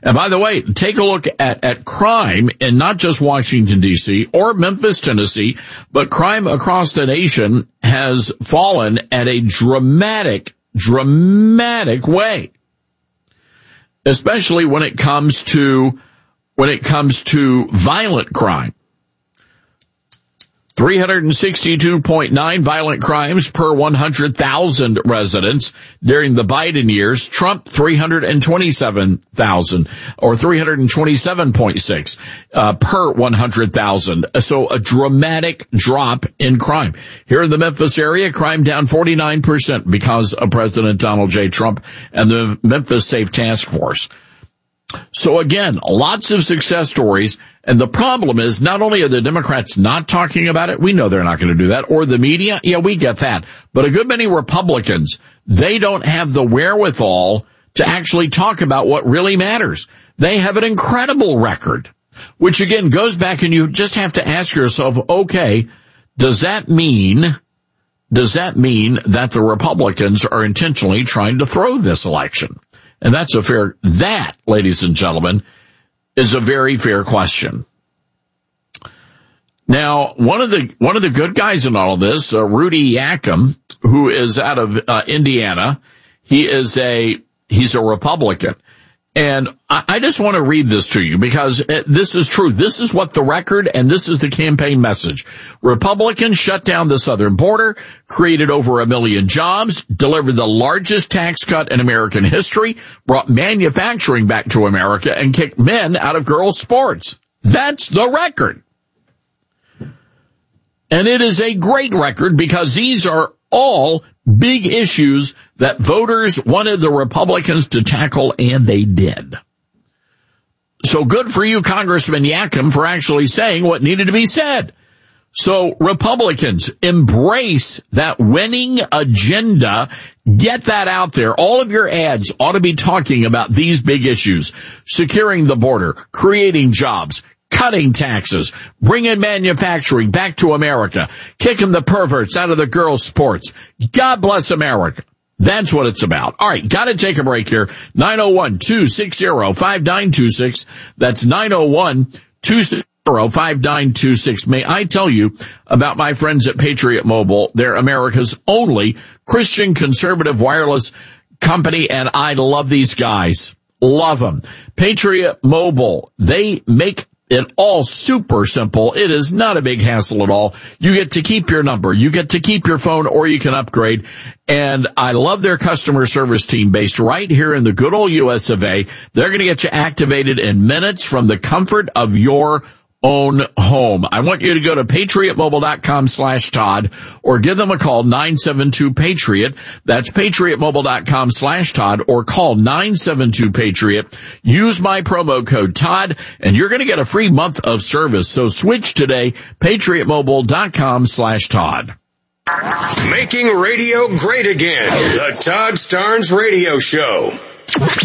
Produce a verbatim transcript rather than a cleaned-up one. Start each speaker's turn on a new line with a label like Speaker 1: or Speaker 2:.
Speaker 1: And by the way, take a look at, at crime in not just Washington, D C or Memphis, Tennessee, but crime across the nation has fallen at a dramatic, dramatic way. Especially when it comes to, when it comes to violent crime. three hundred sixty-two point nine violent crimes per one hundred thousand residents during the Biden years. Trump, three hundred twenty-seven thousand, or three hundred twenty-seven point six uh, per one hundred thousand. So a dramatic drop in crime. Here in the Memphis area, crime down forty-nine percent because of President Donald J. Trump and the Memphis Safe Task Force. So again, lots of success stories. And the problem is not only are the Democrats not talking about it, we know they're not going to do that, or the media, yeah, we get that. But a good many Republicans, they don't have the wherewithal to actually talk about what really matters. They have an incredible record, which again goes back, and you just have to ask yourself, okay, does that mean, does that mean that the Republicans are intentionally trying to throw this election? And that's a fair, that, ladies and gentlemen, is a very fair question. Now, one of the, one of the good guys in all of this, uh, Rudy Yakum, who is out of, uh, Indiana, he is a, he's a Republican. And I, I just want to read this to you because it, this is true. This is what the record, and this is the campaign message. Republicans shut down the southern border, created over a million jobs, delivered the largest tax cut in American history, brought manufacturing back to America, and kicked men out of girls' sports. That's the record. And it is a great record because these are all big issues that voters wanted the Republicans to tackle, and they did. So good for you, Congressman Yakum, for actually saying what needed to be said. So Republicans, embrace that winning agenda. Get that out there. All of your ads ought to be talking about these big issues: securing the border, creating jobs, cutting taxes, bringing manufacturing back to America, kicking the perverts out of the girls' sports. God bless America. That's what it's about. All right, got to take a break here. nine oh one, two six zero, five nine two six. That's nine oh one, two six zero, five nine two six. May I tell you about my friends at Patriot Mobile? They're America's only Christian conservative wireless company, and I love these guys. Love them. Patriot Mobile, they make it all super simple. It is not a big hassle at all. You get to keep your number. You get to keep your phone, or you can upgrade. And I love their customer service team based right here in the good old U S of A. They're going to get you activated in minutes from the comfort of your own home. I want you to go to patriotmobile.com slash Todd or give them a call, nine seven two Patriot. That's patriotmobile.com slash Todd or call nine seven two Patriot. Use my promo code Todd and you're going to get a free month of service. So switch today, patriotmobile.com slash Todd.
Speaker 2: Making radio great again. The Todd Starnes Radio Show.